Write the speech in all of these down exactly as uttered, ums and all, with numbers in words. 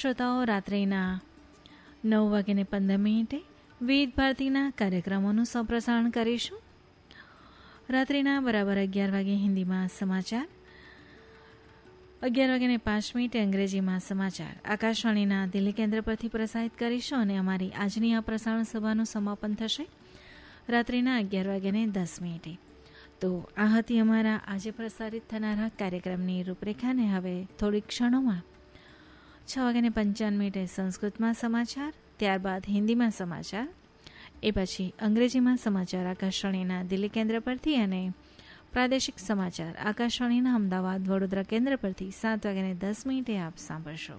શ્રોતાઓ, રાત્રિના નવ વાગ્યાને પંદર મિનિટે વિવિધ ભારતીના કાર્યક્રમોનું સંપ્રસારણ કરીશું. રાત્રિના બરાબર અગિયાર વાગે હિન્દીમાં સમાચાર, અગિયાર વાગ્યાને પાંચ મિનિટે અંગ્રેજીમાં સમાચાર આકાશવાણીના દિલ્હી કેન્દ્ર પરથી પ્રસારિત કરીશું અને અમારી આજની આ પ્રસારણ સભાનું સમાપન થશે રાત્રિના અગિયાર વાગ્યાને દસ મિનિટે. તો આ હતી અમારા આજે પ્રસારિત થનારા કાર્યક્રમની રૂપરેખાને હવે થોડીક ક્ષણોમાં છ વાગ્યાને પંચાવન મિનિટે સંસ્કૃતમાં સમાચાર, ત્યારબાદ હિન્દીમાં સમાચાર, એ પછી અંગ્રેજીમાં સમાચાર આકાશવાણીના દિલ્હી કેન્દ્ર પરથી અને પ્રાદેશિક સમાચાર આકાશવાણીના અમદાવાદ વડોદરા કેન્દ્ર પરથી સાત વાગ્યાને દસ મિનિટે આપ સાંભળશો.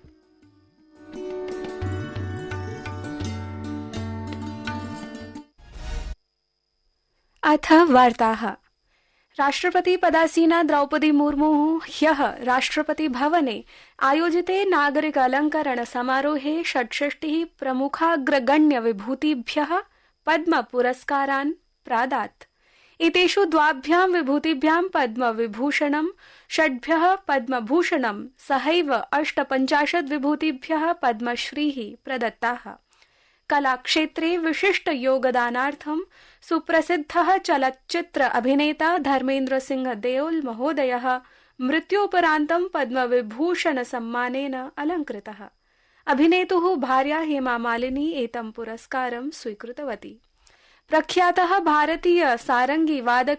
अथ वार्ताः. राष्ट्रपति पदासीना द्रौपदी मुर्मुः ह्यः राष्ट्रपति भवने आयोजिते नागरिक अलंकरण समारोहे षट्षष्टिः प्रमुखाग्रगण्य विभूतिभ्यः पद्म पुरस्कारान् प्रादात्. एतेषु द्वाभ्यां विभूतिभ्यां पद्म विभूषणं, षड्भ्यः पद्मभूषणं सहैव अष्टपञ्चाशत् विभूतिभ्यः पद्मश्रीः प्रदत्ताः. कलाक्षेत्रे विशिष्ट योगदानार्थं सुप्रसिद्धः चलच्चित्र अभिनेता धर्मेन्द्र सिंह देओल महोदयः मृत्योपरान्तं पद्मविभूषण सम्मानेन अलङ्कृतः. अभिनेतुः भार्या हेमा मालिनी एतं पुरस्कारं स्वीकृतवती. प्रख्यातः भारतीय सारंगी वादक